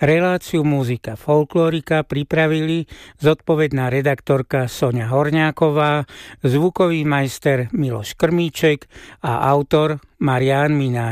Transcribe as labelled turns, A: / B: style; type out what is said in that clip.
A: Reláciu Muzika folklórika pripravili zodpovedná redaktorka Soňa Horňáková, zvukový majster Miloš Krmíček a autor Marián Minár.